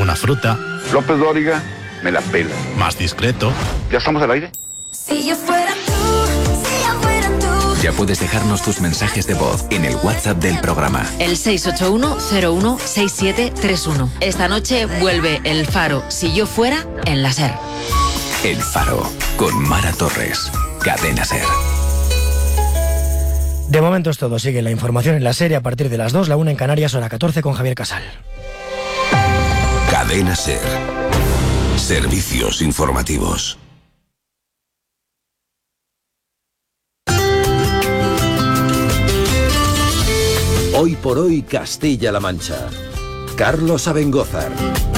una fruta. López Dóriga, me la pela. Más discreto. ¿Ya estamos al aire? Si yo fuera tú, si yo fuera tú. Ya puedes dejarnos tus mensajes de voz en el WhatsApp del programa. El 681-016731. Esta noche vuelve El Faro, Si yo fuera, en la SER. El Faro, con Mara Torres. Cadena SER. De momento es todo. Sigue la información en la SER a partir de las 2, la 1 en Canarias, hora 14 con Javier Casal. Cadena SER. Servicios informativos. Hoy por hoy Castilla-La Mancha. Carlos Abengózar.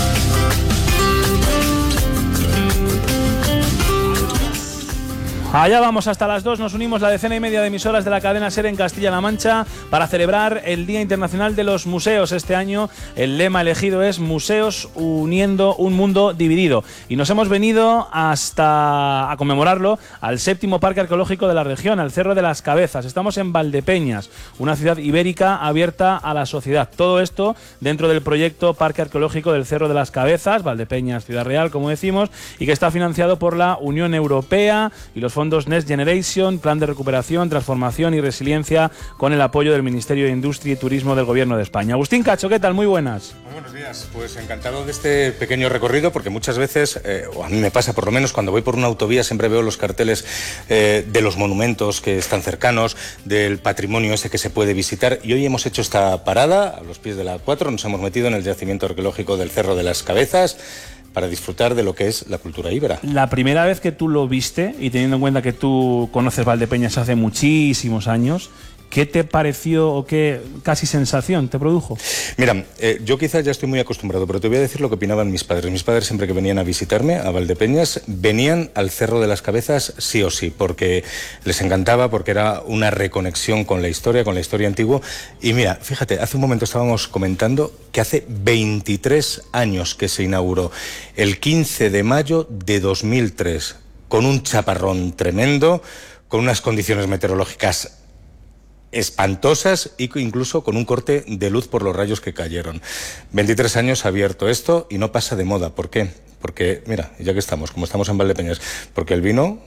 Allá vamos hasta las 2, nos unimos la decena y media de emisoras de la cadena SER en Castilla-La Mancha para celebrar el Día Internacional de los Museos. Este año el lema elegido es Museos uniendo un mundo dividido. Y nos hemos venido hasta a conmemorarlo al 7º Parque Arqueológico de la región, al Cerro de las Cabezas. Estamos en Valdepeñas, una ciudad ibérica abierta a la sociedad. Todo esto dentro del proyecto Parque Arqueológico del Cerro de las Cabezas, Valdepeñas, Ciudad Real, como decimos, y que está financiado por la Unión Europea y los fondos Next Generation, Plan de Recuperación, Transformación y Resiliencia, con el apoyo del Ministerio de Industria y Turismo del Gobierno de España. Agustín Cacho, ¿qué tal? Muy buenas. Muy buenos días. Pues encantado de este pequeño recorrido, porque muchas veces, o a mí me pasa por lo menos, cuando voy por una autovía siempre veo los carteles de los monumentos que están cercanos, del patrimonio ese que se puede visitar, y hoy hemos hecho esta parada a los pies de la A4, nos hemos metido en el yacimiento arqueológico del Cerro de las Cabezas, para disfrutar de lo que es la cultura íbera. La primera vez que tú lo viste, y teniendo en cuenta que tú conoces Valdepeñas hace muchísimos años, ¿qué te pareció o qué casi sensación te produjo? Mira, yo quizás ya estoy muy acostumbrado, pero te voy a decir lo que opinaban mis padres. Mis padres siempre que venían a visitarme a Valdepeñas, venían al Cerro de las Cabezas sí o sí, porque les encantaba, porque era una reconexión con la historia antigua. Y mira, fíjate, hace un momento estábamos comentando que hace 23 años que se inauguró, el 15 de mayo de 2003, con un chaparrón tremendo, con unas condiciones meteorológicas espantosas y incluso con un corte de luz por los rayos que cayeron. 23 años abierto esto y no pasa de moda. ¿Por qué? Porque, mira, ya que estamos, como estamos en Valdepeñas, porque el vino,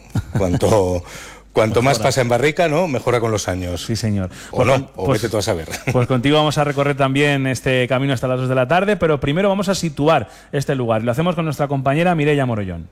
cuanto más pasa en barrica, ¿no? Mejora con los años. Sí, señor. O no, o vete tú a saber. Pues contigo vamos a recorrer también este camino hasta las 2 de la tarde, pero primero vamos a situar este lugar. Lo hacemos con nuestra compañera Mireia Morollón.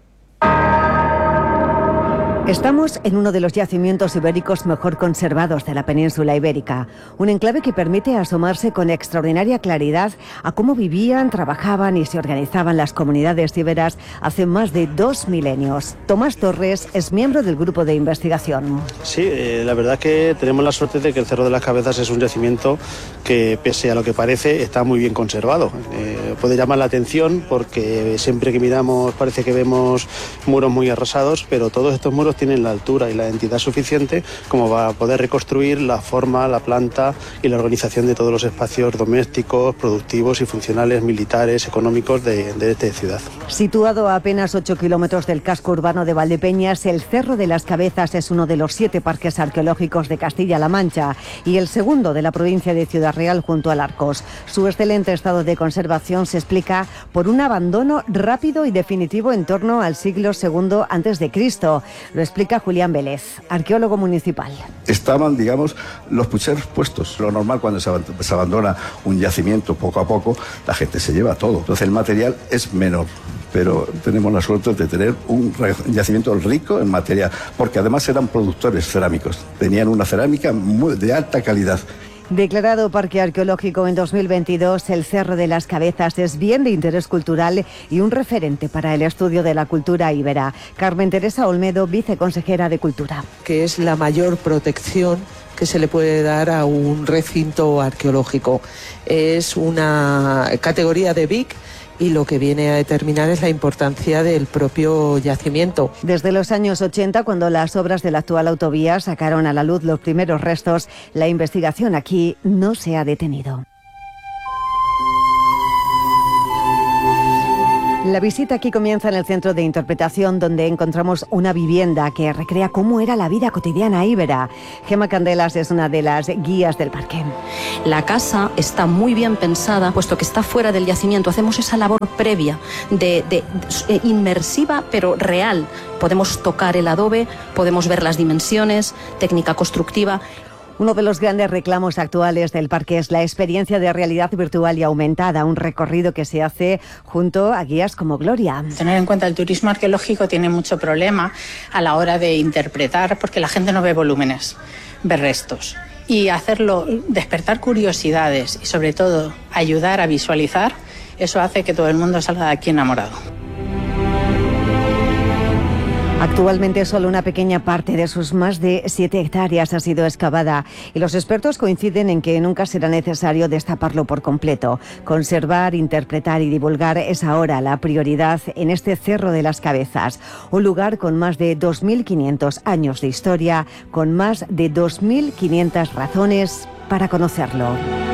Estamos en uno de los yacimientos ibéricos mejor conservados de la península ibérica, un enclave que permite asomarse con extraordinaria claridad a cómo vivían, trabajaban y se organizaban las comunidades íberas hace más de 2 milenios. Tomás Torres es miembro del grupo de investigación. Sí, la verdad que tenemos la suerte de que el Cerro de las Cabezas es un yacimiento que, pese a lo que parece, está muy bien conservado. Puede llamar la atención porque siempre que miramos parece que vemos muros muy arrasados, pero todos estos muros tienen la altura y la entidad suficiente como para poder reconstruir la forma, la planta y la organización de todos los espacios domésticos, productivos y funcionales, militares, económicos de esta ciudad. Situado a apenas 8 kilómetros del casco urbano de Valdepeñas, el Cerro de las Cabezas es uno de los 7 parques arqueológicos de Castilla-La Mancha y el segundo de la provincia de Ciudad Real junto al Arcos. Su excelente estado de conservación se explica por un abandono rápido y definitivo en torno al siglo II a.C. Lo explica Julián Vélez, arqueólogo municipal. Estaban, digamos, los pucheros puestos. Lo normal cuando se abandona un yacimiento poco a poco, la gente se lleva todo. Entonces el material es menor. Pero tenemos la suerte de tener un yacimiento rico en material, porque además eran productores cerámicos. Tenían una cerámica de alta calidad. Declarado Parque Arqueológico en 2022, el Cerro de las Cabezas es bien de interés cultural y un referente para el estudio de la cultura íbera. Carmen Teresa Olmedo, viceconsejera de Cultura. Que es la mayor protección que se le puede dar a un recinto arqueológico. Es una categoría de BIC y lo que viene a determinar es la importancia del propio yacimiento. Desde los años 80, cuando las obras de la actual autovía sacaron a la luz los primeros restos, la investigación aquí no se ha detenido. La visita aquí comienza en el centro de interpretación, donde encontramos una vivienda que recrea cómo era la vida cotidiana íbera. Gemma Candelas es una de las guías del parque. La casa está muy bien pensada, puesto que está fuera del yacimiento. Hacemos esa labor previa, inmersiva pero real. Podemos tocar el adobe, podemos ver las dimensiones, técnica constructiva. Uno de los grandes reclamos actuales del parque es la experiencia de realidad virtual y aumentada, un recorrido que se hace junto a guías como Gloria. Tener en cuenta el turismo arqueológico tiene mucho problema a la hora de interpretar, porque la gente no ve volúmenes, ve restos. Y hacerlo, despertar curiosidades y sobre todo ayudar a visualizar, eso hace que todo el mundo salga de aquí enamorado. Actualmente solo una pequeña parte de sus más de 7 hectáreas ha sido excavada y los expertos coinciden en que nunca será necesario destaparlo por completo. Conservar, interpretar y divulgar es ahora la prioridad en este Cerro de las Cabezas, un lugar con más de 2.500 años de historia, con más de 2.500 razones para conocerlo.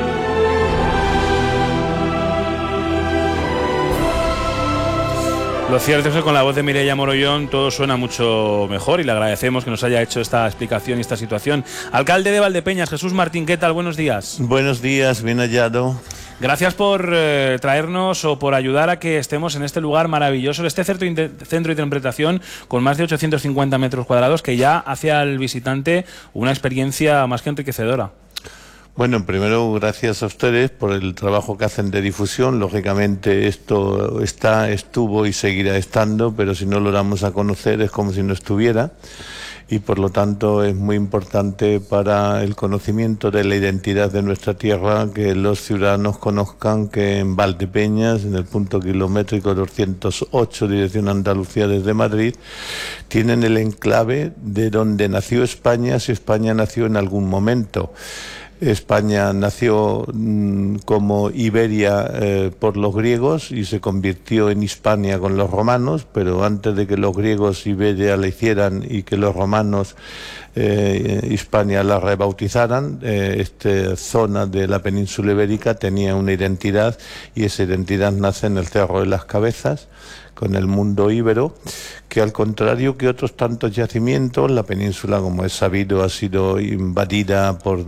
Lo cierto es que con la voz de Mireia Morollón todo suena mucho mejor y le agradecemos que nos haya hecho esta explicación y esta situación. Alcalde de Valdepeñas, Jesús Martín, ¿qué tal? Buenos días. Buenos días, bien hallado. Gracias por traernos o por ayudar a que estemos en este lugar maravilloso, este centro de interpretación con más de 850 metros cuadrados que ya hace al visitante una experiencia más que enriquecedora. Bueno, primero, gracias a ustedes por el trabajo que hacen de difusión. Lógicamente esto estuvo y seguirá estando, pero si no lo damos a conocer es como si no estuviera. Y por lo tanto es muy importante para el conocimiento de la identidad de nuestra tierra que los ciudadanos conozcan que en Valdepeñas, en el punto kilométrico 208, dirección Andalucía desde Madrid, tienen el enclave de donde nació España, si España nació en algún momento. España nació como Iberia por los griegos y se convirtió en Hispania con los romanos, pero antes de que los griegos Iberia la hicieran y que los romanos Hispania la rebautizaran, esta zona de la península ibérica tenía una identidad y esa identidad nace en el Cerro de las Cabezas, con el mundo íbero, que al contrario que otros tantos yacimientos, la península, como es sabido, ha sido invadida por,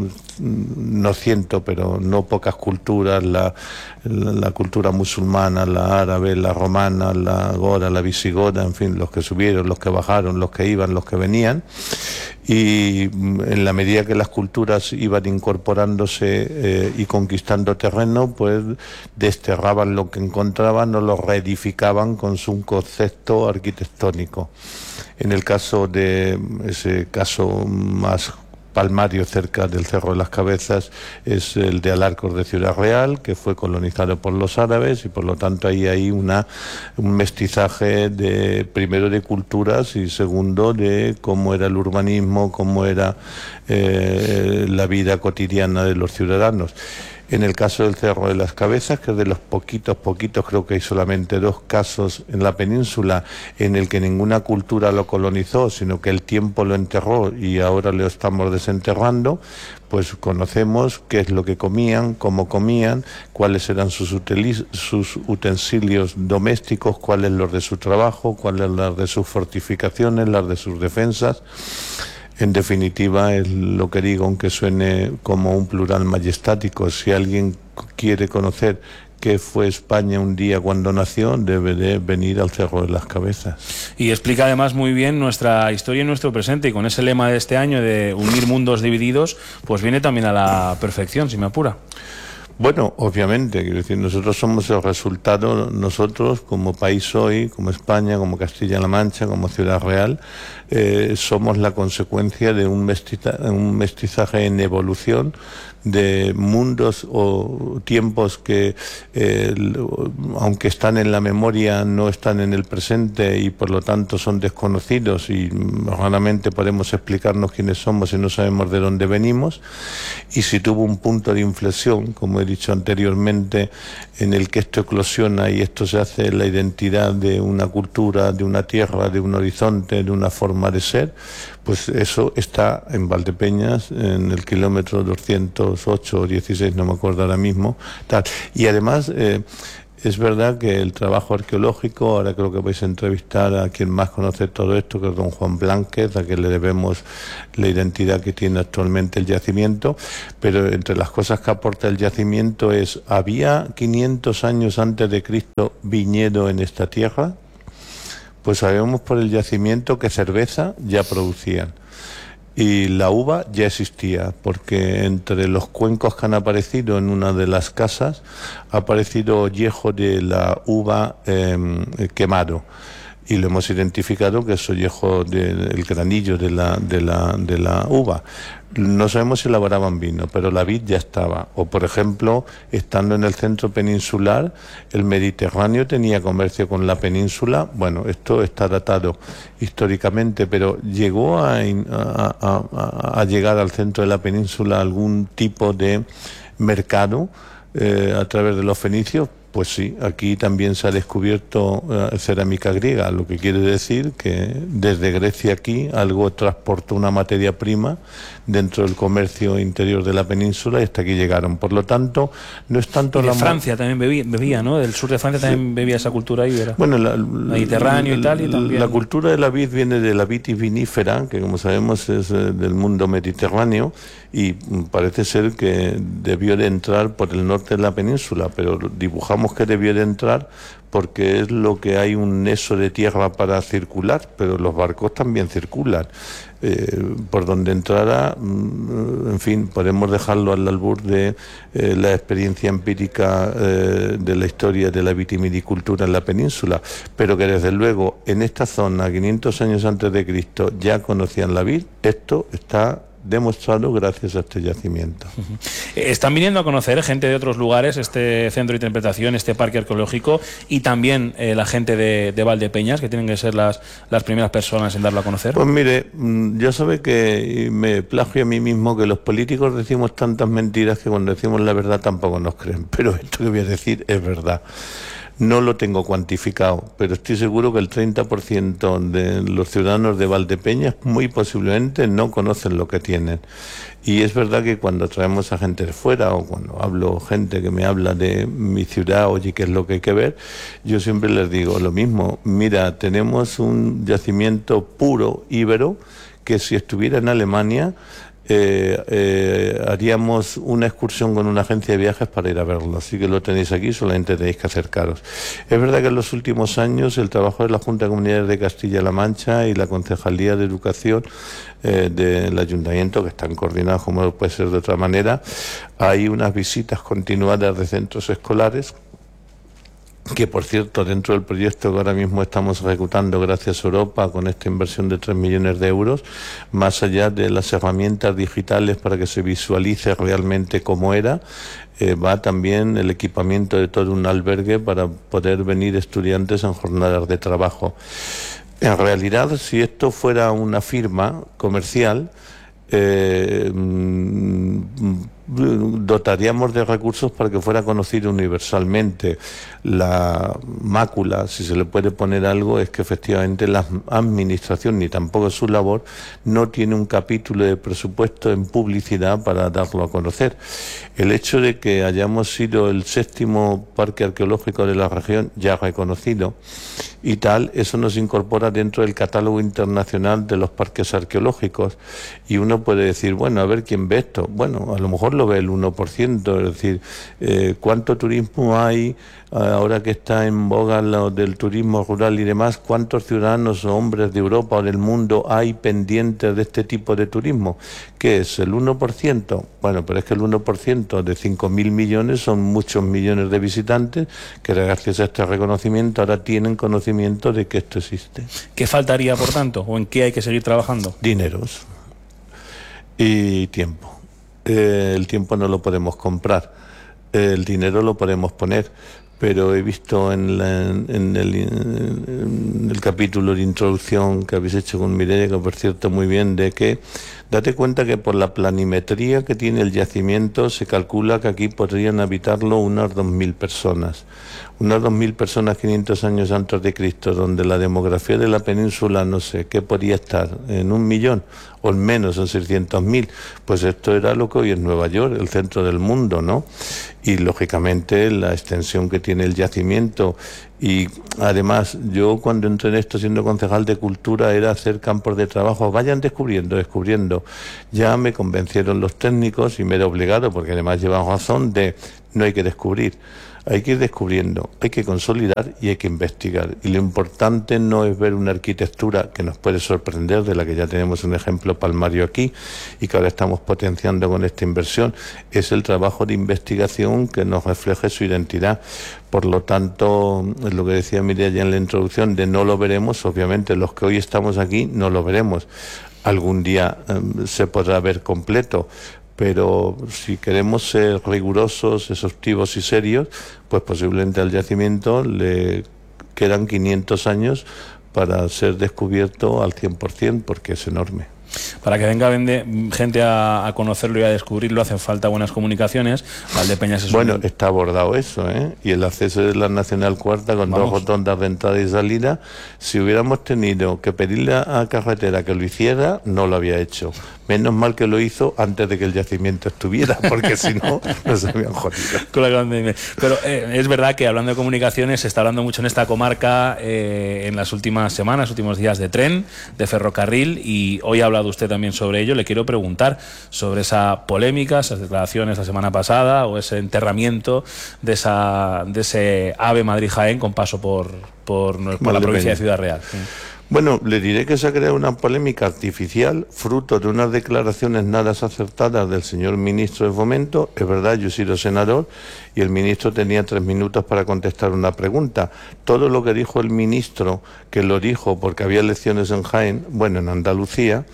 no ciento, pero no pocas culturas, la cultura musulmana, la árabe, la romana, la gora, la visigoda, en fin, los que subieron, los que bajaron, los que iban, los que venían, y en la medida que las culturas iban incorporándose y conquistando terreno, pues desterraban lo que encontraban o lo reedificaban con su concepto arquitectónico. En el caso de ese caso más palmario cerca del Cerro de las Cabezas es el de Alarcos de Ciudad Real, que fue colonizado por los árabes y por lo tanto ahí hay un mestizaje primero de culturas y segundo de cómo era el urbanismo, cómo era la vida cotidiana de los ciudadanos. En el caso del Cerro de las Cabezas, que es de los poquitos, creo que hay solamente 2 casos en la península en el que ninguna cultura lo colonizó, sino que el tiempo lo enterró y ahora lo estamos desenterrando, pues conocemos qué es lo que comían, cómo comían, cuáles eran sus utensilios domésticos, cuáles los de su trabajo, cuáles las de sus fortificaciones, las de sus defensas. En definitiva, es lo que digo, aunque suene como un plural majestático. Si alguien quiere conocer qué fue España un día cuando nació, debe de venir al Cerro de las Cabezas. Y explica además muy bien nuestra historia y nuestro presente, y con ese lema de este año de unir mundos divididos, pues viene también a la perfección, si me apura. Bueno, obviamente, quiero decir, nosotros somos el resultado, nosotros como país hoy, como España, como Castilla-La Mancha, como Ciudad Real, somos la consecuencia de un mestizaje en evolución, de mundos o tiempos que, aunque están en la memoria, no están en el presente y por lo tanto son desconocidos y raramente podemos explicarnos quiénes somos si no sabemos de dónde venimos. Y si tuvo un punto de inflexión, como he dicho anteriormente, en el que esto eclosiona y esto se hace la identidad de una cultura, de una tierra, de un horizonte, de una forma de ser, pues eso está en Valdepeñas, en el kilómetro 208 o 16, no me acuerdo ahora mismo, tal. Y además Es verdad que el trabajo arqueológico, ahora creo que vais a entrevistar a quien más conoce todo esto, que es don Juan Blánquez, a quien le debemos la identidad que tiene actualmente el yacimiento, pero entre las cosas que aporta el yacimiento es, ¿había 500 años antes de Cristo viñedo en esta tierra? Pues sabemos por el yacimiento que cerveza ya producían y la uva ya existía, porque entre los cuencos que han aparecido en una de las casas ha aparecido ollejo de la uva quemado, y lo hemos identificado que es ollejo del granillo de la uva. No sabemos si elaboraban vino, pero la vid ya estaba. O, por ejemplo, estando en el centro peninsular, el Mediterráneo tenía comercio con la península. Bueno, esto está datado históricamente, pero ¿llegó a llegar al centro de la península algún tipo de mercado a través de los fenicios? Pues sí, aquí también se ha descubierto cerámica griega, lo que quiere decir que desde Grecia aquí algo transportó una materia prima dentro del comercio interior de la península y hasta aquí llegaron. Por lo tanto, no es tanto y de Francia también bebía, ¿no? Del sur de Francia también bebía esa cultura íbera. Bueno, Mediterráneo y tal, y también. La cultura de la vid viene de la vitis vinífera, que como sabemos es del mundo mediterráneo, y parece ser que debió de entrar por el norte de la península, pero dibujamos que debió de entrar porque es lo que hay un nexo de tierra para circular, pero los barcos también circulan. Por donde entrara, en fin, podemos dejarlo al albur de la experiencia empírica de la historia de la vitivinicultura en la península, pero que desde luego en esta zona, 500 años antes de Cristo, ya conocían la vid. Esto está demostrado gracias a este yacimiento. Están viniendo a conocer gente de otros lugares este centro de interpretación, este parque arqueológico, y también la gente de Valdepeñas, que tienen que ser las primeras personas en darlo a conocer. Pues mire, ya sabe que me plagio a mí mismo que los políticos decimos tantas mentiras que cuando decimos la verdad tampoco nos creen, pero esto que voy a decir es verdad. No lo tengo cuantificado, pero estoy seguro que el 30% de los ciudadanos de Valdepeñas muy posiblemente no conocen lo que tienen. Y es verdad que cuando traemos a gente de fuera o cuando hablo gente que me habla de mi ciudad, oye, ¿qué es lo que hay que ver? Yo siempre les digo lo mismo. Mira, tenemos un yacimiento puro íbero que si estuviera en Alemania haríamos una excursión con una agencia de viajes para ir a verlo, así que lo tenéis aquí, solamente tenéis que acercaros. Es verdad que en los últimos años el trabajo de la Junta de Comunidades de Castilla-La Mancha y la Concejalía de Educación del Ayuntamiento, que están coordinados como no puede ser de otra manera, hay unas visitas continuadas de centros escolares, que por cierto dentro del proyecto que ahora mismo estamos ejecutando gracias a Europa con esta inversión de 3 millones de euros, más allá de las herramientas digitales para que se visualice realmente cómo era, va también el equipamiento de todo un albergue para poder venir estudiantes en jornadas de trabajo. En realidad, si esto fuera una firma comercial, dotaríamos de recursos para que fuera conocido universalmente. La mácula, si se le puede poner algo, es que efectivamente la administración, ni tampoco es su labor, no tiene un capítulo de presupuesto en publicidad para darlo a conocer. El hecho de que hayamos sido el 7º parque arqueológico de la región ya reconocido y tal, eso nos incorpora dentro del catálogo internacional de los parques arqueológicos, y uno puede decir, bueno, a ver quién ve esto. Bueno, a lo mejor lo ve el 1%, es decir, ¿cuánto turismo hay ahora que está en boga lo del turismo rural y demás? ¿Cuántos ciudadanos o hombres de Europa o del mundo hay pendientes de este tipo de turismo? ¿Qué es? ¿El 1%? Bueno, pero es que el 1% de 5.000 millones son muchos millones de visitantes que gracias a este reconocimiento ahora tienen conocimiento de que esto existe. ¿Qué faltaría, por tanto? ¿O en qué hay que seguir trabajando? Dineros y tiempo. El tiempo no lo podemos comprar, el dinero lo podemos poner, pero he visto en el capítulo de introducción que habéis hecho con Mireia, que por cierto muy bien, de que Date cuenta que por la planimetría que tiene el yacimiento se calcula que aquí podrían habitarlo unas 2.000 personas. Unas 2.000 personas 500 años antes de Cristo, donde la demografía de la península, no sé, ¿qué podría estar? ¿En 1 millón? O en menos, en 600.000. Pues esto era lo que hoy es Nueva York, el centro del mundo, ¿no? Y lógicamente la extensión que tiene el yacimiento. Y además, yo cuando entré en esto siendo concejal de Cultura era hacer campos de trabajo. Vayan descubriendo. Ya me convencieron los técnicos y me he obligado, porque además llevan razón, de no hay que descubrir. Hay que ir descubriendo, hay que consolidar y hay que investigar. Y lo importante no es ver una arquitectura que nos puede sorprender, de la que ya tenemos un ejemplo palmario aquí y que ahora estamos potenciando con esta inversión, es el trabajo de investigación que nos refleje su identidad. Por lo tanto, es lo que decía Mireia ya en la introducción, de no lo veremos, obviamente los que hoy estamos aquí no lo veremos. Algún día se podrá ver completo, pero si queremos ser rigurosos, exhaustivos y serios, pues posiblemente al yacimiento le quedan 500 años para ser descubierto al 100%, porque es enorme. Para que venga gente a conocerlo y a descubrirlo hacen falta buenas comunicaciones. Valdepeñas es está abordado eso, ¿eh? Y el acceso de la Nacional Cuarta con 2 rotondas de entrada y salida. Si hubiéramos tenido que pedirle a Carretera que lo hiciera, no lo había hecho. Menos mal que lo hizo antes de que el yacimiento estuviera, porque si no, nos habían jodido. Pero es verdad que hablando de comunicaciones, se está hablando mucho en esta comarca en las últimas semanas, últimos días, de tren, de ferrocarril, y hoy ha hablado usted también sobre ello. Le quiero preguntar sobre esa polémica, esas declaraciones la semana pasada, o ese enterramiento de ese AVE Madrid-Jaén con paso por la provincia de Ciudad Real. Sí. Bueno, le diré que se ha creado una polémica artificial, fruto de unas declaraciones nada acertadas del señor ministro de Fomento. Es verdad, yo he sido senador y el ministro tenía 3 minutos para contestar una pregunta. Todo lo que dijo el ministro, que lo dijo porque había elecciones en Jaén, en Andalucía,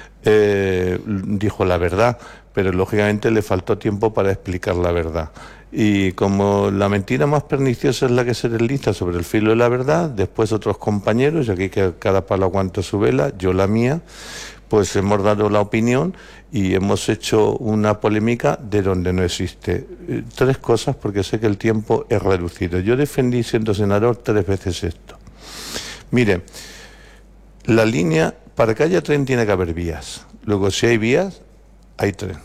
dijo la verdad, pero lógicamente le faltó tiempo para explicar la verdad. Y como la mentira más perniciosa es la que se desliza sobre el filo de la verdad, después otros compañeros, y aquí que cada palo aguanta su vela, yo la mía, pues hemos dado la opinión y hemos hecho una polémica de donde no existe. 3 cosas, porque sé que el tiempo es reducido. Yo defendí, siendo senador, 3 veces esto. Mire, la línea, para que haya tren tiene que haber vías. Luego, si hay vías, hay tren.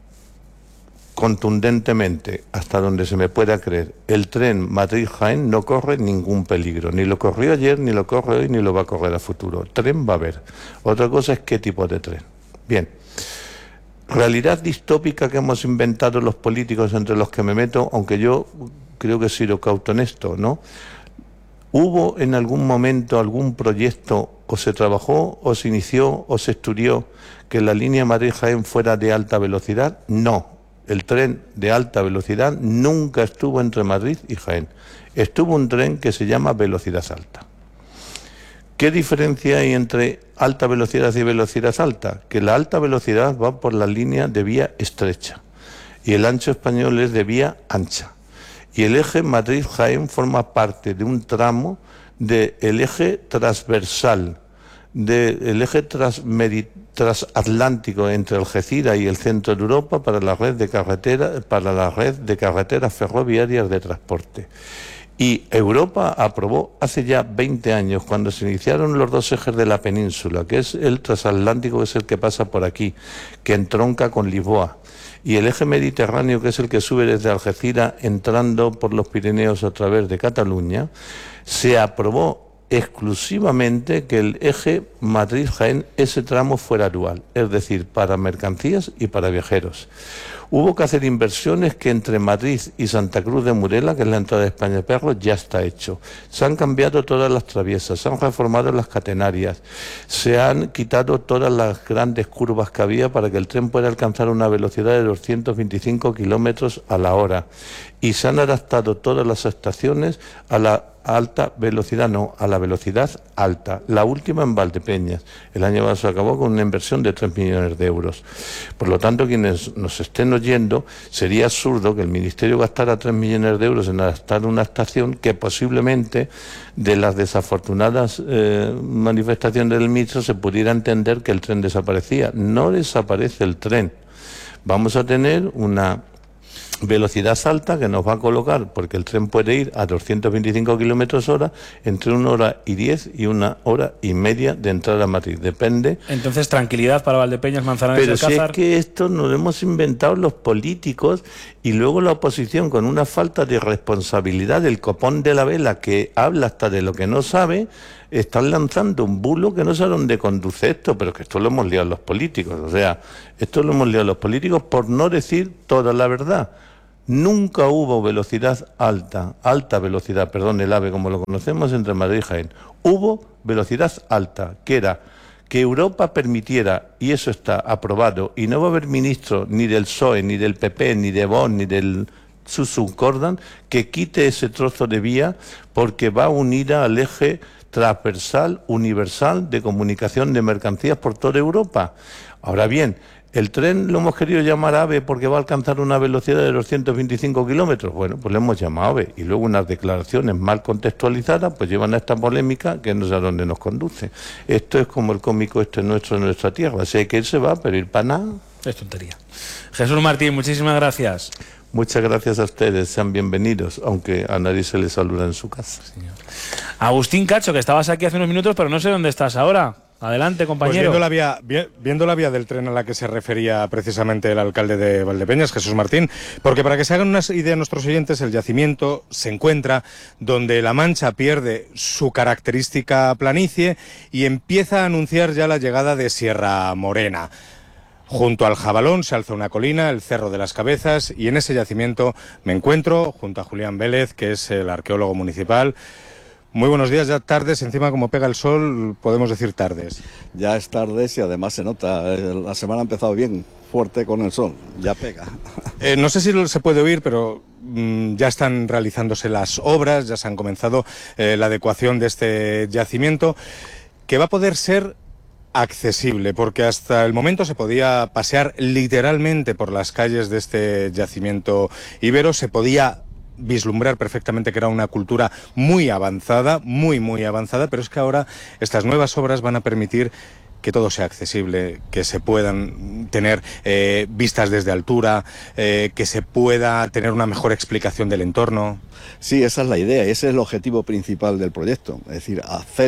Contundentemente, hasta donde se me pueda creer, el tren Madrid-Jaén no corre ningún peligro. Ni lo corrió ayer, ni lo corre hoy, ni lo va a correr a futuro. Tren va a haber. Otra cosa es qué tipo de tren. Bien. Realidad distópica que hemos inventado los políticos, entre los que me meto, aunque yo creo que he sido cauto en esto, ¿no? ¿Hubo en algún momento algún proyecto, o se trabajó, o se inició, o se estudió, que la línea Madrid-Jaén fuera de alta velocidad? No. El tren de alta velocidad nunca estuvo entre Madrid y Jaén. Estuvo un tren que se llama velocidad alta. ¿Qué diferencia hay entre alta velocidad y velocidad alta? Que la alta velocidad va por la línea de vía estrecha y el ancho español es de vía ancha. Y el eje Madrid-Jaén forma parte de un tramo del eje transversal, del eje transatlántico entre Algeciras y el centro de Europa para la red de carreteras ferroviarias de transporte. Y Europa aprobó hace ya 20 años, cuando se iniciaron los 2 ejes de la península, que es el transatlántico, que es el que pasa por aquí, que entronca con Lisboa, y el eje mediterráneo, que es el que sube desde Algeciras entrando por los Pirineos a través de Cataluña, se aprobó exclusivamente que el eje Madrid-Jaén, ese tramo fuera dual, es decir, para mercancías y para viajeros. Hubo que hacer inversiones que entre Madrid y Santa Cruz de Murela, que es la entrada de España Perro, ya está hecho. Se han cambiado todas las traviesas, se han reformado las catenarias, se han quitado todas las grandes curvas que había para que el tren pueda alcanzar una velocidad de 225 kilómetros a la hora. Y se han adaptado todas las estaciones a la alta velocidad, no, a la velocidad alta. La última en Valdepeñas. El año pasado se acabó con una inversión de 3 millones de euros. Por lo tanto, quienes nos estén oyendo, sería absurdo que el Ministerio gastara 3 millones de euros en adaptar una estación que posiblemente de las desafortunadas manifestaciones del ministro se pudiera entender que el tren desaparecía. No desaparece el tren. Vamos a tener una velocidad alta que nos va a colocar, porque el tren puede ir a 225 kilómetros hora, entre 1 hora y 10 y 1 hora y media de entrada a Madrid. Depende. Entonces, tranquilidad para Valdepeñas, Manzanares y Alcázar. Pero si es que esto nos lo hemos inventado los políticos y luego la oposición, con una falta de responsabilidad del copón de la vela que habla hasta de lo que no sabe, están lanzando un bulo que no sé a dónde conduce esto, pero que esto lo hemos liado los políticos. O sea, esto lo hemos liado los políticos por no decir toda la verdad. Nunca hubo velocidad alta velocidad, perdón, el AVE como lo conocemos entre Madrid y Jaén. Hubo velocidad alta, que era que Europa permitiera, y eso está aprobado, y no va a haber ministro ni del PSOE, ni del PP, ni de Vox, ni del Susun-Cordan, que quite ese trozo de vía, porque va unida al eje transversal, universal, de comunicación de mercancías por toda Europa. Ahora bien, ¿el tren lo hemos querido llamar AVE porque va a alcanzar una velocidad de 225 kilómetros? Bueno, pues le hemos llamado AVE, y luego unas declaraciones mal contextualizadas pues llevan a esta polémica que no sé a dónde nos conduce. Esto es como el cómico nuestro en nuestra tierra. Si hay que irse va, pero ir para nada. Es tontería. Jesús Martín, muchísimas gracias. Muchas gracias a ustedes, sean bienvenidos, aunque a nadie se les saluda en su casa. Señor. Agustín Cacho, que estabas aquí hace unos minutos, pero no sé dónde estás ahora. Adelante, compañero. Pues viendo la vía del tren a la que se refería precisamente el alcalde de Valdepeñas, Jesús Martín, porque para que se hagan una idea nuestros oyentes, el yacimiento se encuentra donde La Mancha pierde su característica planicie y empieza a anunciar ya la llegada de Sierra Morena. Junto al Jabalón se alza una colina, el Cerro de las Cabezas, y en ese yacimiento me encuentro junto a Julián Vélez, que es el arqueólogo municipal. Muy buenos días, ya tardes, encima como pega el sol, podemos decir tardes. Ya es tardes y además se nota, la semana ha empezado bien fuerte con el sol, ya pega. No sé si se puede oír, pero ya están realizándose las obras, ya se han comenzado la adecuación de este yacimiento, que va a poder ser accesible, porque hasta el momento se podía pasear literalmente por las calles de este yacimiento íbero, se podía vislumbrar perfectamente que era una cultura muy avanzada, muy avanzada, pero es que ahora estas nuevas obras van a permitir que todo sea accesible, que se puedan tener vistas desde altura, que se pueda tener una mejor explicación del entorno. Sí, esa es la idea, ese es el objetivo principal del proyecto, es decir, hacer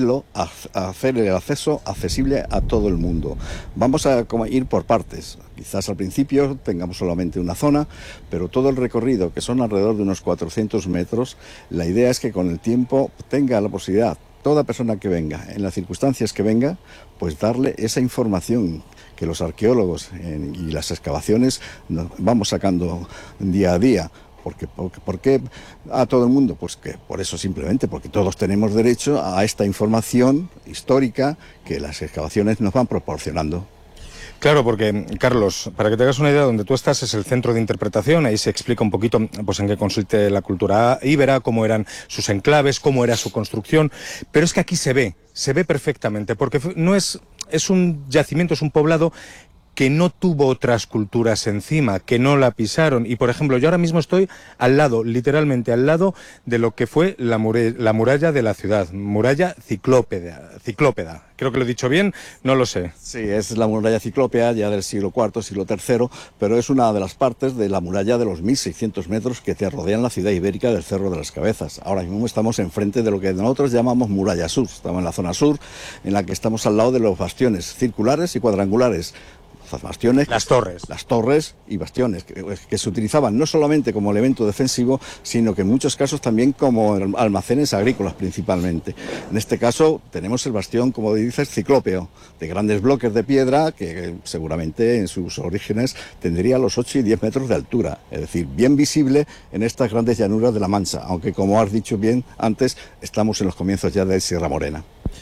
el acceso accesible a todo el mundo. Vamos a ir por partes, quizás al principio tengamos solamente una zona, pero todo el recorrido, que son alrededor de unos 400 metros, la idea es que con el tiempo tenga la posibilidad, toda persona que venga, en las circunstancias que venga, pues darle esa información que los arqueólogos y las excavaciones vamos sacando día a día. ¿Por qué a todo el mundo? Pues que por eso simplemente, porque todos tenemos derecho a esta información histórica que las excavaciones nos van proporcionando. Claro, porque, Carlos, para que te hagas una idea, donde tú estás es el centro de interpretación, ahí se explica un poquito pues en qué consiste la cultura íbera, cómo eran sus enclaves, cómo era su construcción, pero es que aquí se ve perfectamente, porque no es un yacimiento, es un poblado que no tuvo otras culturas encima, que no la pisaron. Y, por ejemplo, yo ahora mismo estoy al lado, literalmente al lado, de lo que fue la muralla de la ciudad, muralla ciclópeda. Creo que lo he dicho bien, no lo sé. Sí, es la muralla ciclópea ya del siglo IV, siglo III, pero es una de las partes de la muralla de los 1600 metros que te rodean la ciudad ibérica del Cerro de las Cabezas. Ahora mismo estamos enfrente de lo que nosotros llamamos muralla sur. Estamos en la zona sur, en la que estamos al lado de los bastiones circulares y cuadrangulares. Bastiones, las torres y bastiones que se utilizaban no solamente como elemento defensivo, sino que en muchos casos también como almacenes agrícolas principalmente. En este caso tenemos el bastión, como dices, ciclópeo, de grandes bloques de piedra que seguramente en sus orígenes tendría los 8 y 10 metros de altura, es decir, bien visible en estas grandes llanuras de La Mancha, aunque como has dicho bien antes, estamos en los comienzos ya de Sierra Morena.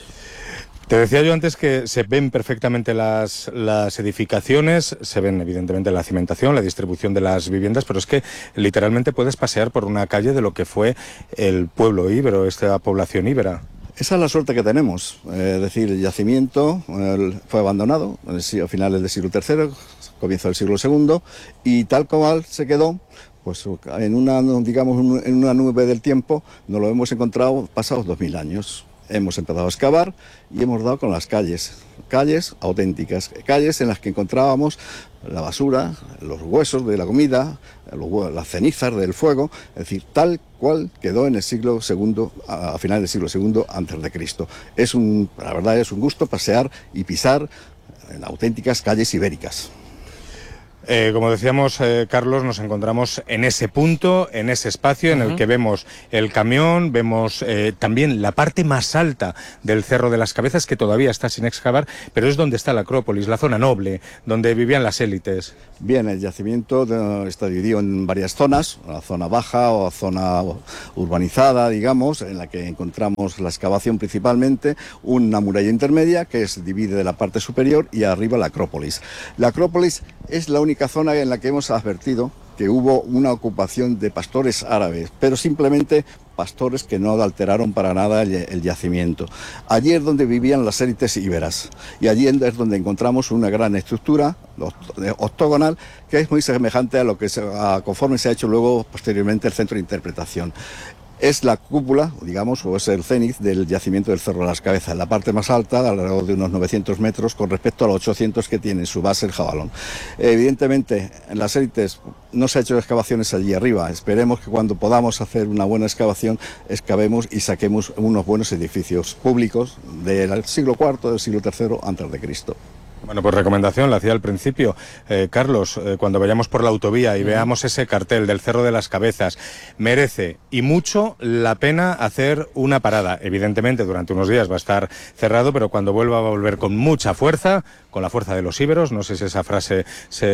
Te decía yo antes que se ven perfectamente las edificaciones, se ven evidentemente la cimentación, la distribución de las viviendas, pero es que literalmente puedes pasear por una calle de lo que fue el pueblo íbero, esta población íbera. Esa es la suerte que tenemos, es decir, el yacimiento fue abandonado a finales del siglo III, comienzo del siglo II, y tal como se quedó, pues en una nube del tiempo, nos lo hemos encontrado pasados 2000 años. Hemos empezado a excavar y hemos dado con las calles auténticas, calles en las que encontrábamos la basura, los huesos de la comida, las cenizas del fuego, es decir, tal cual quedó en el siglo II, a finales del siglo II antes de Cristo. La verdad es un gusto pasear y pisar en auténticas calles ibéricas. Como decíamos, Carlos, nos encontramos en ese punto, en ese espacio en el que vemos el camión, vemos también la parte más alta del Cerro de las Cabezas, que todavía está sin excavar, pero es donde está la Acrópolis, la zona noble, donde vivían las élites. Bien, el yacimiento está dividido en varias zonas, la zona baja o zona urbanizada, digamos, en la que encontramos la excavación principalmente, una muralla intermedia que se divide de la parte superior y arriba la Acrópolis. La Acrópolis es la única zona en la que hemos advertido que hubo una ocupación de pastores árabes, pero simplemente pastores que no alteraron para nada el yacimiento. Allí es donde vivían las élites íberas y allí es donde encontramos una gran estructura octogonal que es muy semejante a lo que conforme se ha hecho luego posteriormente el centro de interpretación. Es la cúpula, digamos, o es el cénit del yacimiento del Cerro de las Cabezas, la parte más alta, alrededor de unos 900 metros, con respecto a los 800 que tiene en su base el Jabalón. Evidentemente, en las élites no se ha hecho excavaciones allí arriba. Esperemos que cuando podamos hacer una buena excavación, excavemos y saquemos unos buenos edificios públicos del siglo IV, del siglo III antes de Cristo. Bueno, pues recomendación, la hacía al principio. Carlos, cuando vayamos por la autovía y veamos ese cartel del Cerro de las Cabezas, merece y mucho la pena hacer una parada. Evidentemente, durante unos días va a estar cerrado, pero cuando vuelva va a volver con mucha fuerza, con la fuerza de los íberos. No sé si esa frase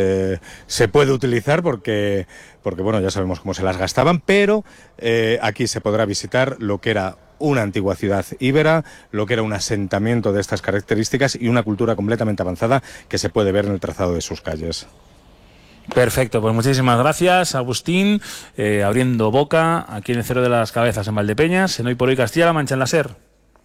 se puede utilizar porque bueno, ya sabemos cómo se las gastaban, pero aquí se podrá visitar lo que era una antigua ciudad íbera, lo que era un asentamiento de estas características y una cultura completamente avanzada que se puede ver en el trazado de sus calles. Perfecto, pues muchísimas gracias, Agustín, abriendo boca aquí en el Cerro de las Cabezas en Valdepeñas, en Hoy por Hoy Castilla-La Mancha en la SER.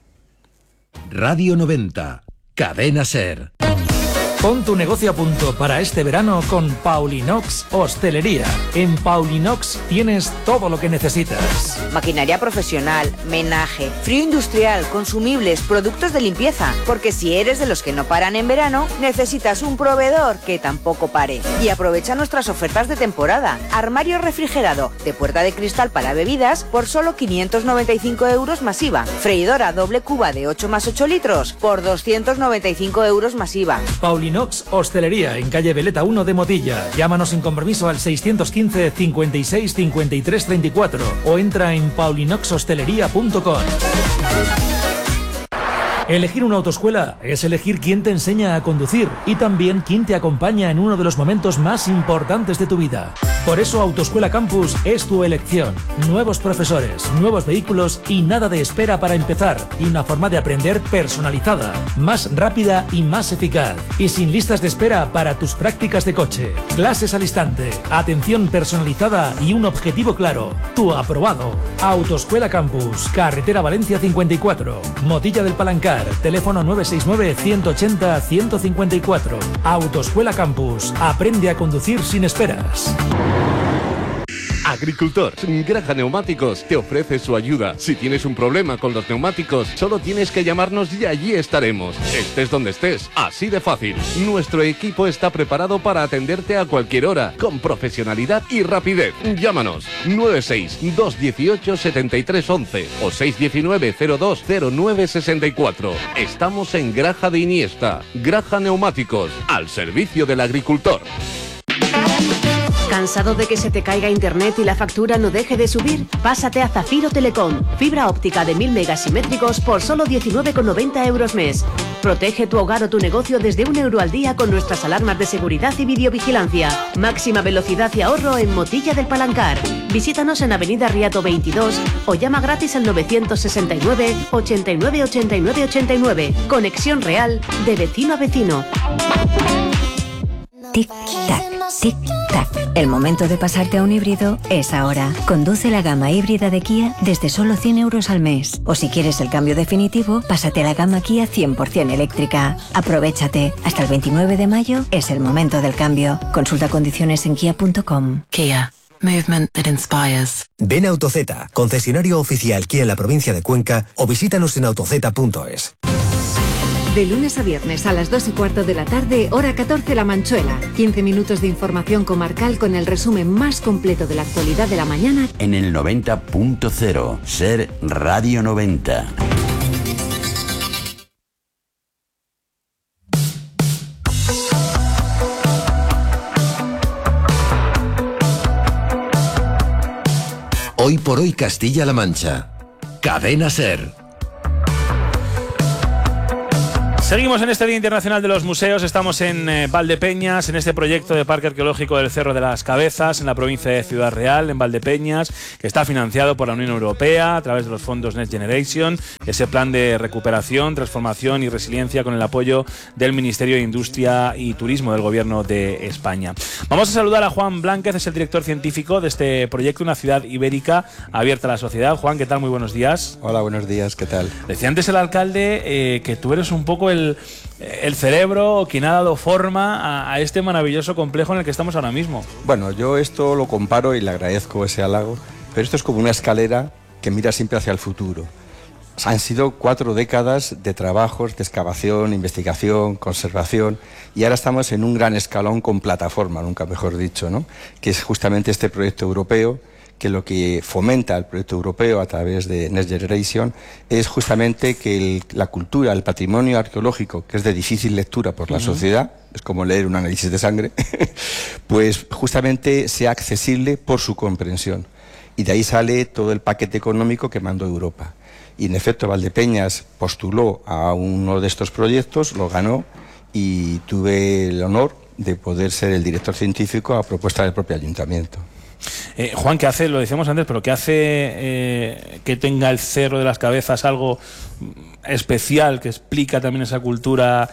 Radio 90, Cadena SER. Pon tu negocio a punto para este verano con Paulinox Hostelería. En Paulinox tienes todo lo que necesitas. Maquinaria profesional, menaje, frío industrial, consumibles, productos de limpieza. Porque si eres de los que no paran en verano, necesitas un proveedor que tampoco pare. Y aprovecha nuestras ofertas de temporada. Armario refrigerado de puerta de cristal para bebidas por solo 595 euros más IVA. Freidora doble cuba de 8 más 8 litros por 295 euros más IVA. Paulinox Hostelería en calle Veleta 1 de Motilla. Llámanos sin compromiso al 615 56 53 34 o entra en paulinoxhostelería.com. Elegir una autoescuela es elegir quién te enseña a conducir y también quién te acompaña en uno de los momentos más importantes de tu vida. Por eso Autoescuela Campus es tu elección. Nuevos profesores, nuevos vehículos y nada de espera para empezar. Y una forma de aprender personalizada, más rápida y más eficaz. Y sin listas de espera para tus prácticas de coche. Clases al instante, atención personalizada y un objetivo claro. Tu aprobado. Autoescuela Campus, carretera Valencia 54, Motilla del Palancar. Teléfono 969-180-154. Autoescuela Campus. Aprende a conducir sin esperas. Agricultor, Graja Neumáticos te ofrece su ayuda. Si tienes un problema con los neumáticos, solo tienes que llamarnos y allí estaremos. Estés donde estés, así de fácil. Nuestro equipo está preparado para atenderte a cualquier hora, con profesionalidad y rapidez. Llámanos 96-218-7311 o 619-020964. Estamos en Graja de Iniesta. Graja Neumáticos, al servicio del agricultor. ¿Cansado de que se te caiga internet y la factura no deje de subir? Pásate a Zafiro Telecom. Fibra óptica de 1000 megas simétricos por solo 19,90 euros mes. Protege tu hogar o tu negocio desde €1 al día con nuestras alarmas de seguridad y videovigilancia. Máxima velocidad y ahorro en Motilla del Palancar. Visítanos en Avenida Riato 22 o llama gratis al 969 89 89 89. Conexión real de vecino a vecino. Tic-tac. Tic-tac. El momento de pasarte a un híbrido es ahora. Conduce la gama híbrida de Kia desde solo 100 euros al mes. O si quieres el cambio definitivo, pásate a la gama Kia 100% eléctrica. Aprovéchate. Hasta el 29 de mayo es el momento del cambio. Consulta condiciones en kia.com. Kia. Movement that inspires. Ven a Autozeta, concesionario oficial Kia en la provincia de Cuenca, o visítanos en autozeta.es. De lunes a viernes a las 2:15 de la tarde, hora 14 La Manchuela. 15 minutos de información comarcal con el resumen más completo de la actualidad de la mañana. En el 90.0, Ser Radio 90. Hoy por hoy Castilla-La Mancha. Cadena Ser. Seguimos en este Día Internacional de los Museos, estamos en Valdepeñas, en este proyecto de Parque Arqueológico del Cerro de las Cabezas, en la provincia de Ciudad Real, en Valdepeñas, que está financiado por la Unión Europea a través de los fondos Next Generation, ese plan de recuperación, transformación y resiliencia con el apoyo del Ministerio de Industria y Turismo del Gobierno de España. Vamos a saludar a Juan Blánquez, es el director científico de este proyecto, una ciudad ibérica abierta a la sociedad. Juan, ¿qué tal? Muy buenos días. Hola, buenos días, ¿qué tal? Decía antes el alcalde que tú eres un poco el cerebro quien ha dado forma a este maravilloso complejo en el que estamos ahora mismo. Bueno, yo esto lo comparo y le agradezco ese halago, pero esto es como una escalera que mira siempre hacia el futuro. Han sido 4 décadas de trabajos, de excavación, investigación, conservación, y ahora estamos en un gran escalón con plataforma, nunca mejor dicho, ¿no? Que es justamente este proyecto europeo, que lo que fomenta el proyecto europeo a través de Next Generation es justamente que la cultura, el patrimonio arqueológico, que es de difícil lectura por la sociedad, es como leer un análisis de sangre, pues justamente sea accesible por su comprensión. Y de ahí sale todo el paquete económico que mandó Europa. Y en efecto Valdepeñas postuló a uno de estos proyectos, lo ganó y tuve el honor de poder ser el director científico a propuesta del propio ayuntamiento. Juan, ¿qué hace? Lo decíamos antes, pero ¿qué hace que tenga el Cerro de las Cabezas algo especial, que explica también esa cultura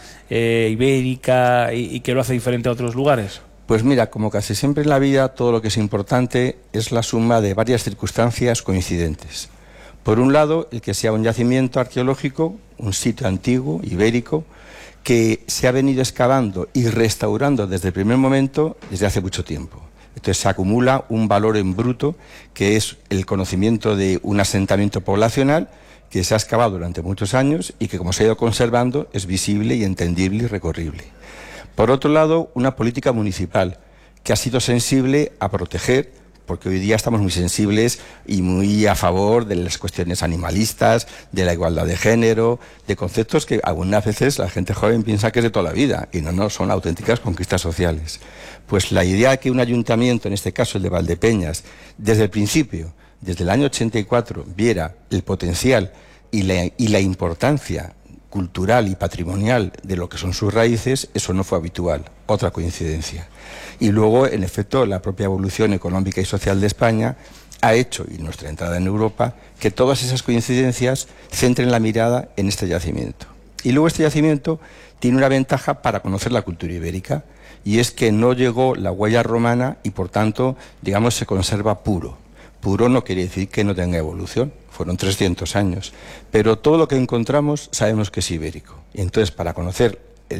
ibérica y que lo hace diferente a otros lugares? Pues mira, como casi siempre en la vida, todo lo que es importante es la suma de varias circunstancias coincidentes. Por un lado, el que sea un yacimiento arqueológico, un sitio antiguo, ibérico, que se ha venido excavando y restaurando desde el primer momento, desde hace mucho tiempo. Entonces se acumula un valor en bruto, que es el conocimiento de un asentamiento poblacional que se ha excavado durante muchos años y que, como se ha ido conservando, es visible y entendible y recorrible. Por otro lado, una política municipal que ha sido sensible a proteger, porque hoy día estamos muy sensibles y muy a favor de las cuestiones animalistas, de la igualdad de género, de conceptos que algunas veces la gente joven piensa que es de toda la vida y no, son auténticas conquistas sociales. Pues la idea de que un ayuntamiento, en este caso el de Valdepeñas, desde el principio, desde el año 84, viera el potencial y la importancia cultural y patrimonial de lo que son sus raíces, eso no fue habitual, otra coincidencia. Y luego, en efecto, la propia evolución económica y social de España ha hecho, y nuestra entrada en Europa, que todas esas coincidencias centren la mirada en este yacimiento. Y luego este yacimiento tiene una ventaja para conocer la cultura ibérica, y es que no llegó la huella romana y, por tanto, digamos, se conserva puro. Puro no quiere decir que no tenga evolución, fueron 300 años, pero todo lo que encontramos sabemos que es ibérico. Y entonces, para conocer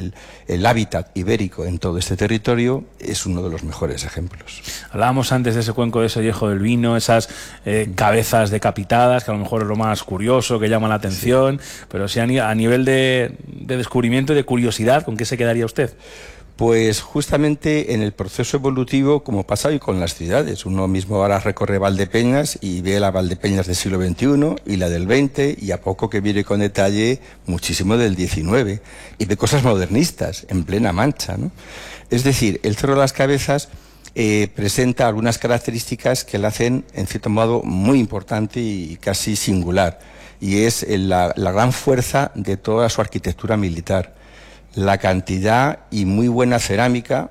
el hábitat ibérico en todo este territorio, es uno de los mejores ejemplos. Hablábamos antes de ese cuenco de Sollejo del Vino, esas cabezas decapitadas, que a lo mejor es lo más curioso, que llama la atención, sí. Pero sí a nivel de descubrimiento y de curiosidad, ¿con qué se quedaría usted? Pues justamente en el proceso evolutivo, como pasa hoy con las ciudades. Uno mismo ahora recorre Valdepeñas y ve la Valdepeñas del siglo XXI y la del XX, y a poco que mire con detalle muchísimo del XIX, y ve cosas modernistas en plena Mancha, ¿no? Es decir, el Cerro de las Cabezas presenta algunas características que la hacen, en cierto modo, muy importante y casi singular, y es la gran fuerza de toda su arquitectura militar. La cantidad y muy buena cerámica.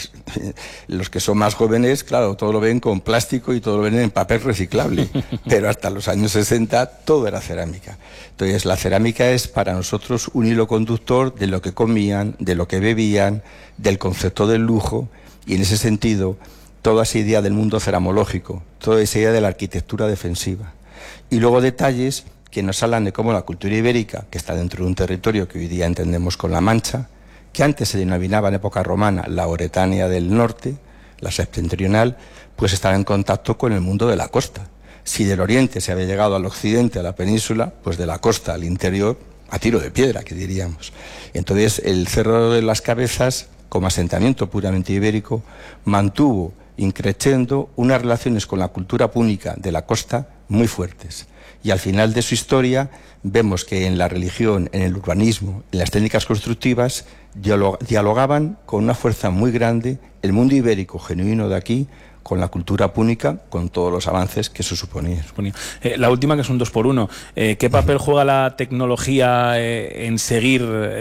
Los que son más jóvenes, claro, todo lo ven con plástico y todo lo ven en papel reciclable, pero hasta los años 60 todo era cerámica. Entonces la cerámica es para nosotros un hilo conductor de lo que comían, de lo que bebían, del concepto del lujo, Y en ese sentido, toda esa idea del mundo ceramológico, toda esa idea de la arquitectura defensiva. Y luego detalles que nos hablan de cómo la cultura ibérica, que está dentro de un territorio que hoy día entendemos con La Mancha, que antes se denominaba en época romana la Oretania del norte, la septentrional, pues estaba en contacto con el mundo de la costa. Si del oriente se había llegado al occidente, a la península, pues de la costa al interior, a tiro de piedra, que diríamos. Entonces, el Cerro de las Cabezas, como asentamiento puramente ibérico, mantuvo increciendo unas relaciones con la cultura púnica de la costa muy fuertes. Y al final de su historia vemos que en la religión, en el urbanismo, en las técnicas constructivas, dialogaban con una fuerza muy grande el mundo ibérico genuino de aquí con la cultura púnica, con todos los avances que eso suponía. La última, que es un 2x1. ¿Qué papel juega la tecnología en seguir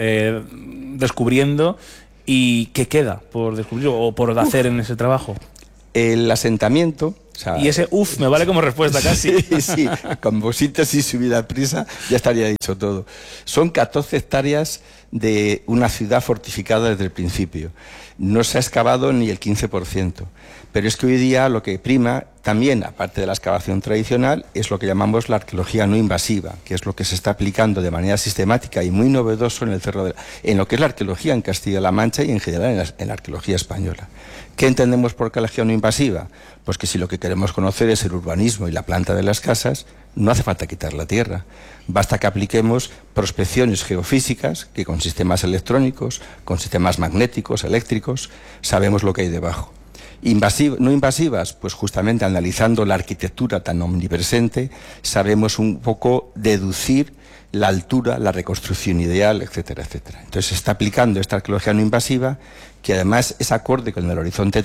descubriendo y qué queda por descubrir o por hacer en ese trabajo? El asentamiento... O sea, y ese me vale como respuesta casi. Sí, con vositas y subida prisa ya estaría dicho todo. Son 14 hectáreas de una ciudad fortificada desde el principio. No se ha excavado ni el 15%. Pero es que hoy día lo que prima también, aparte de la excavación tradicional, es lo que llamamos la arqueología no invasiva, que es lo que se está aplicando de manera sistemática y muy novedoso en el Cerro en lo que es la arqueología en Castilla-La Mancha y en general en la arqueología española. ¿Qué entendemos por arqueología no invasiva? Pues que si lo que queremos conocer es el urbanismo y la planta de las casas, no hace falta quitar la tierra. Basta que apliquemos prospecciones geofísicas, que con sistemas electrónicos, con sistemas magnéticos, eléctricos, sabemos lo que hay debajo. No invasivas, pues justamente analizando la arquitectura tan omnipresente, sabemos un poco deducir la altura, la reconstrucción ideal, etcétera, etcétera. Entonces se está aplicando esta arqueología no invasiva, que además es acorde con el horizonte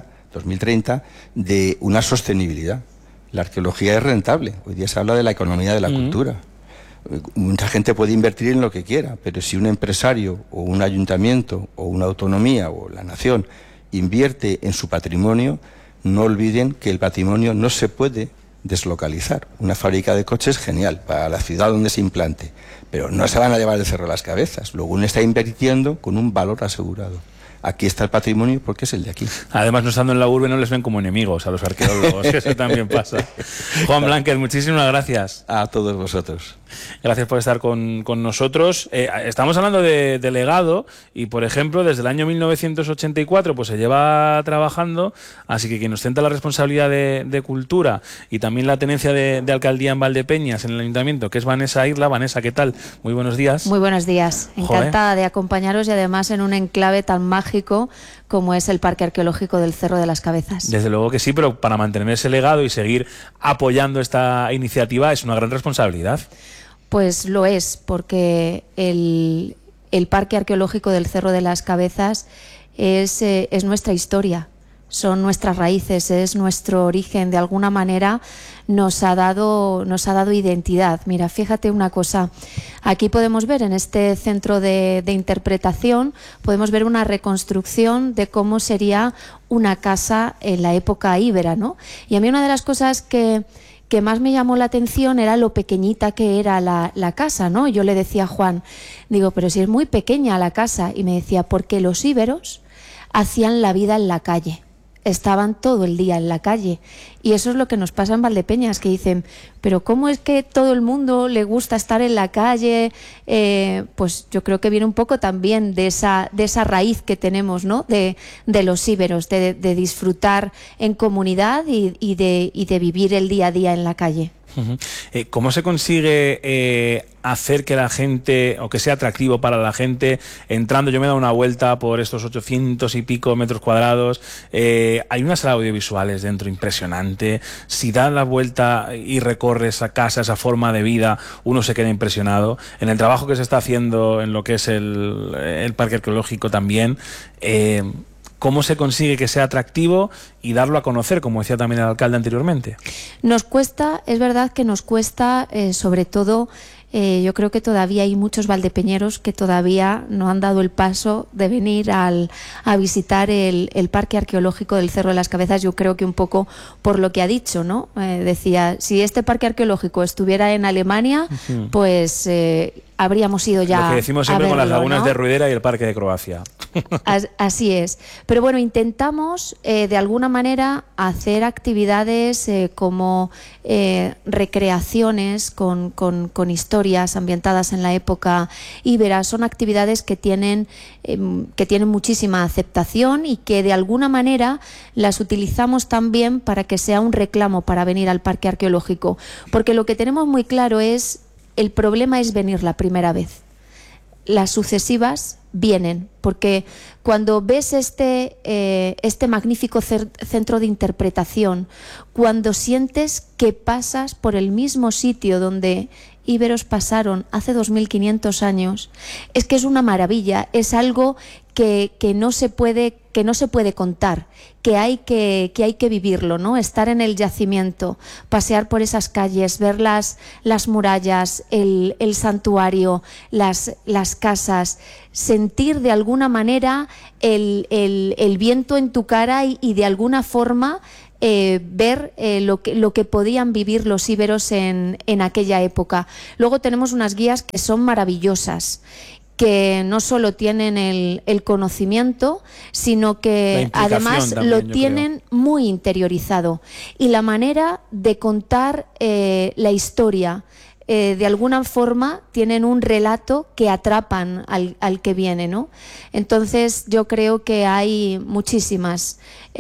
2030, de una sostenibilidad. La arqueología es rentable. Hoy día se habla de la economía de la cultura. Mucha gente puede invertir en lo que quiera, pero si un empresario o un ayuntamiento o una autonomía o la nación invierte en su patrimonio, no olviden que el patrimonio no se puede deslocalizar. Una fábrica de coches, genial, para la ciudad donde se implante, pero no se van a llevar el Cerro de las Cabezas. Luego uno está invirtiendo con un valor asegurado. Aquí está el patrimonio porque es el de aquí. Además, no estando en la urbe, no les ven como enemigos a los arqueólogos, que eso también pasa. Juan Blanquez, muchísimas gracias. A todos vosotros. Gracias por estar con nosotros. Estamos hablando de legado y, por ejemplo, desde el año 1984 pues se lleva trabajando, así que quien ostenta la responsabilidad de cultura y también la tenencia de alcaldía en Valdepeñas, en el ayuntamiento, que es Vanessa Irla. Vanessa, ¿qué tal? Muy buenos días. Muy buenos días. Encantada de acompañaros y además en un enclave tan mágico como es el Parque Arqueológico del Cerro de las Cabezas. Desde luego que sí, pero para mantener ese legado y seguir apoyando esta iniciativa es una gran responsabilidad. Pues lo es, porque el Parque Arqueológico del Cerro de las Cabezas es nuestra historia, son nuestras raíces, es nuestro origen. De alguna manera nos ha dado identidad. Mira, fíjate una cosa, aquí podemos ver en este centro de interpretación, podemos ver una reconstrucción de cómo sería una casa en la época íbera, ¿no? Y a mí una de las cosas que más me llamó la atención era lo pequeñita que era la casa, ¿no? Yo le decía a Juan, digo, pero si es muy pequeña la casa, y me decía, porque los íberos hacían la vida en la calle. Estaban todo el día en la calle, y eso es lo que nos pasa en Valdepeñas, que dicen, pero ¿cómo es que todo el mundo le gusta estar en la calle? Pues yo creo que viene un poco también de esa raíz que tenemos, ¿no? de los íberos, de disfrutar en comunidad y de vivir el día a día en la calle. ¿Cómo se consigue hacer que la gente, o que sea atractivo para la gente, entrando? Yo me he dado una vuelta por estos 800 y pico metros cuadrados, hay unas salas audiovisuales dentro impresionante. Si das la vuelta y recorres esa casa, esa forma de vida, uno se queda impresionado. En el trabajo que se está haciendo en lo que es el Parque Arqueológico también, ¿cómo se consigue que sea atractivo y darlo a conocer, como decía también el alcalde anteriormente? Nos cuesta, es verdad que nos cuesta, sobre todo, yo creo que todavía hay muchos valdepeñeros que todavía no han dado el paso de venir a visitar el Parque Arqueológico del Cerro de las Cabezas. Yo creo que un poco por lo que ha dicho, ¿no? Decía, si este Parque Arqueológico estuviera en Alemania, pues habríamos ido ya. Lo que decimos siempre con las lagunas, ¿no?, de Ruidera y el Parque de Croacia. Así es. Pero bueno, intentamos de alguna manera hacer actividades como recreaciones con historias ambientadas en la época íbera. Son actividades que tienen muchísima aceptación y que de alguna manera las utilizamos también para que sea un reclamo para venir al parque arqueológico. Porque lo que tenemos muy claro es, el problema es venir la primera vez. Las sucesivas vienen, porque cuando ves este magnífico centro de interpretación, cuando sientes que pasas por el mismo sitio donde íberos pasaron hace 2500 años, es que es una maravilla, es algo que no se puede contar, que hay que vivirlo, ¿no? Estar en el yacimiento, pasear por esas calles, ver las murallas, el santuario, las casas, sentir de alguna manera el viento en tu cara y de alguna forma ver lo que podían vivir los íberos en aquella época. Luego tenemos unas guías que son maravillosas, que no solo tienen el conocimiento, sino que además también, lo tienen muy interiorizado. Y la manera de contar la historia, de alguna forma tienen un relato que atrapan al que viene, ¿no? Entonces yo creo que hay muchísimas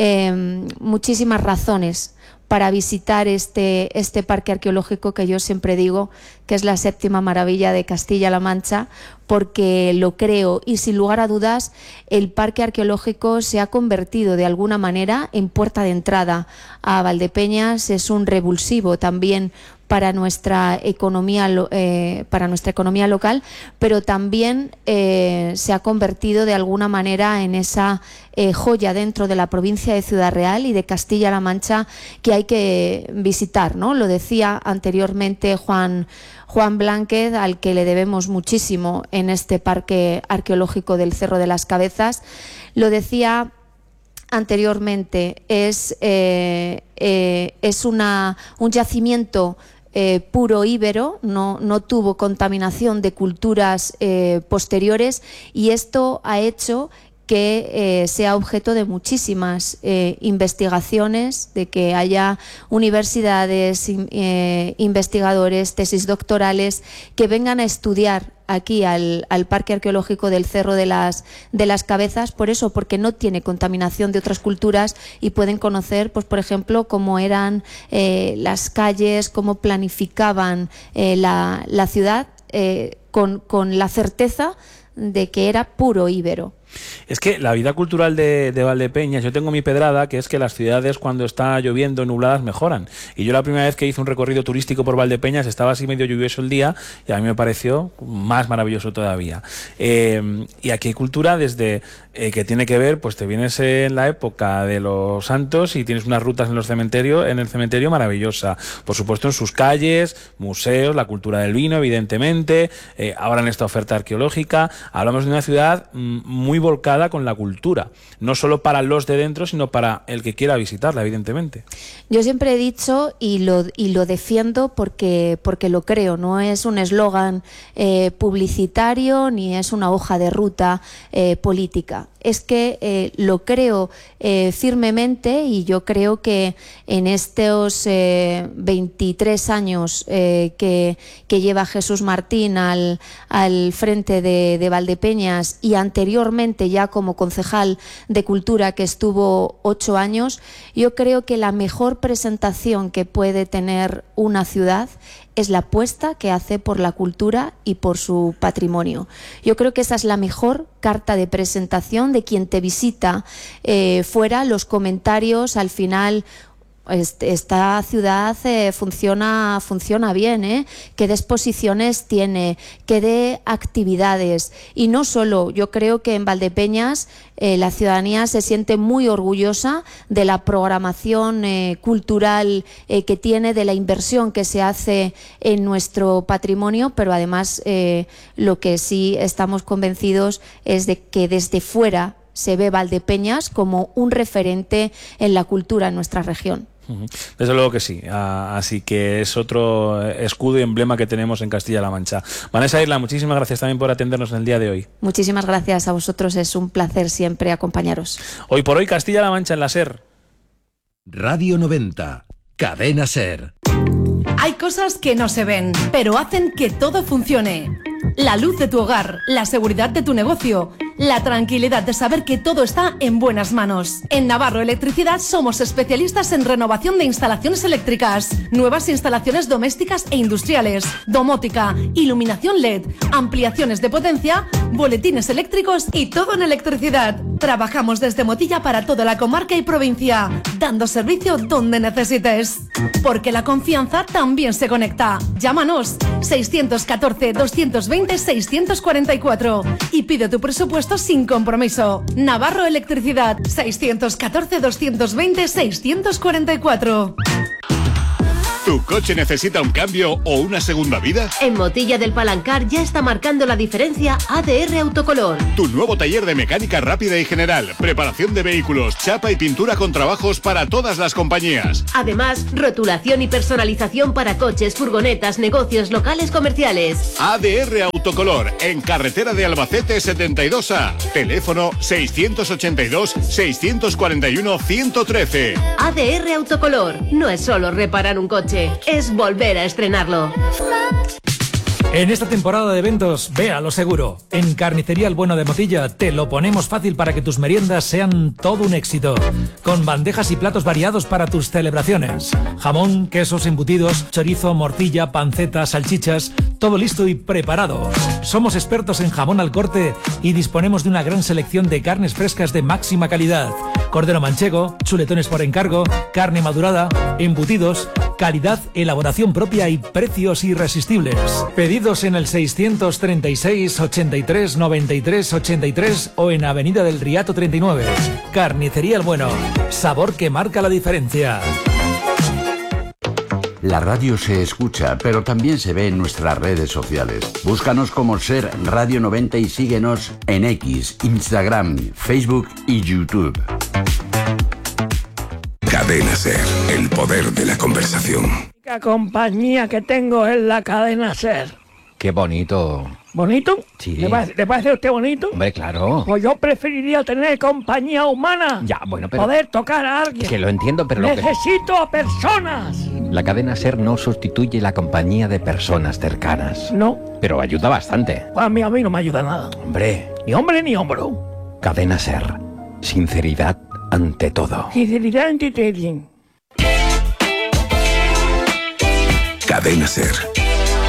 razones para visitar este parque arqueológico, que yo siempre digo que es la séptima maravilla de Castilla-La Mancha, porque lo creo, y sin lugar a dudas el parque arqueológico se ha convertido de alguna manera en puerta de entrada a Valdepeñas. Es un revulsivo también para nuestra economía local, pero también se ha convertido de alguna manera en esa joya dentro de la provincia de Ciudad Real y de Castilla-La Mancha que hay que visitar, ¿no? Lo decía anteriormente Juan Blánquez, al que le debemos muchísimo en este parque arqueológico del Cerro de las Cabezas. Lo decía anteriormente, es un yacimiento puro íbero, no tuvo contaminación de culturas posteriores, y esto ha hecho que sea objeto de muchísimas investigaciones, de que haya universidades, investigadores, tesis doctorales que vengan a estudiar aquí al Parque Arqueológico del Cerro de las Cabezas, por eso, porque no tiene contaminación de otras culturas, y pueden conocer, pues por ejemplo, cómo eran las calles, cómo planificaban la ciudad, con la certeza de que era puro íbero. Es que la vida cultural de Valdepeñas, yo tengo mi pedrada, que es que las ciudades cuando está lloviendo, nubladas, mejoran. Y yo la primera vez que hice un recorrido turístico por Valdepeñas estaba así medio lluvioso el día y a mí me pareció más maravilloso todavía. Y aquí hay cultura desde que tiene que ver, pues te vienes en la época de los santos y tienes unas rutas en el cementerio maravillosa. Por supuesto en sus calles, museos, la cultura del vino, evidentemente. Ahora en esta oferta arqueológica hablamos de una ciudad muy volcada con la cultura, no solo para los de dentro, sino para el que quiera visitarla, evidentemente. Yo siempre he dicho y lo defiendo porque lo creo, no es un eslogan publicitario ni es una hoja de ruta política. Es que lo creo firmemente, y yo creo que en estos 23 años que lleva Jesús Martín al frente de Valdepeñas, y anteriormente ya como concejal de Cultura, que estuvo 8 años, yo creo que la mejor presentación que puede tener una ciudad es la apuesta que hace por la cultura y por su patrimonio. Yo creo que esa es la mejor carta de presentación de quien te visita fuera. Los comentarios al final: esta ciudad funciona bien, qué de exposiciones tiene, qué de actividades. Y no solo, yo creo que en Valdepeñas la ciudadanía se siente muy orgullosa de la programación cultural que tiene, de la inversión que se hace en nuestro patrimonio, pero además lo que sí estamos convencidos es de que desde fuera se ve Valdepeñas como un referente en la cultura en nuestra región. Desde luego que sí, así que es otro escudo y emblema que tenemos en Castilla-La Mancha. Vanessa Irla, muchísimas gracias también por atendernos en el día de hoy. Muchísimas gracias a vosotros, es un placer siempre acompañaros. Hoy por hoy Castilla-La Mancha en la SER. Radio 90, Cadena SER. Hay cosas que no se ven, pero hacen que todo funcione. La luz de tu hogar, la seguridad de tu negocio, la tranquilidad de saber que todo está en buenas manos. En Navarro Electricidad somos especialistas en renovación de instalaciones eléctricas, nuevas instalaciones domésticas e industriales, domótica, iluminación LED, ampliaciones de potencia, boletines eléctricos y todo en electricidad. Trabajamos desde Motilla para toda la comarca y provincia, dando servicio donde necesites. Porque la confianza también se conecta. Llámanos 614-220-644 y pide tu presupuesto sin compromiso. Navarro Electricidad 614-220-644. ¿Tu coche necesita un cambio o una segunda vida? En Motilla del Palancar ya está marcando la diferencia ADR Autocolor. Tu nuevo taller de mecánica rápida y general, preparación de vehículos, chapa y pintura con trabajos para todas las compañías. Además, rotulación y personalización para coches, furgonetas, negocios, locales comerciales. ADR Autocolor, en carretera de Albacete 72A. Teléfono 682-641-113. ADR Autocolor. No es solo reparar un coche, es volver a estrenarlo. En esta temporada de eventos, ve a lo seguro. En Carnicería El Bueno de Motilla te lo ponemos fácil para que tus meriendas sean todo un éxito. Con bandejas y platos variados para tus celebraciones. Jamón, quesos, embutidos, chorizo, morcilla, panceta, salchichas, todo listo y preparado. Somos expertos en jamón al corte y disponemos de una gran selección de carnes frescas de máxima calidad. Cordero manchego, chuletones por encargo, carne madurada, embutidos, calidad, elaboración propia y precios irresistibles. Pedidos en el 636 83 93 83 o en Avenida del Riato 39. Carnicería El Bueno. Sabor que marca la diferencia. La radio se escucha, pero también se ve en nuestras redes sociales. Búscanos como SER Radio 90 y síguenos en X, Instagram, Facebook y YouTube. Cadena SER, el poder de la conversación. La compañía que tengo es la Cadena SER. Qué bonito. ¿Bonito? Sí. ¿Le parece a usted bonito? Hombre, claro. Pues yo preferiría tener compañía humana. Ya, bueno, pero... Poder tocar a alguien. Que lo entiendo, pero... Necesito a personas. La cadena SER no sustituye la compañía de personas cercanas. No. Pero ayuda bastante. Pues a mí no me ayuda nada. Hombre. Ni hombre ni hombro. Cadena SER. Sinceridad ante todo. Sinceridad ante todo. Cadena SER.